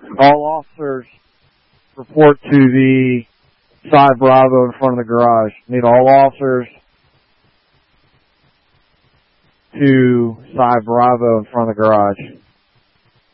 All officers report to the side Bravo in front of the garage. Need all officers to side Bravo in front of the garage.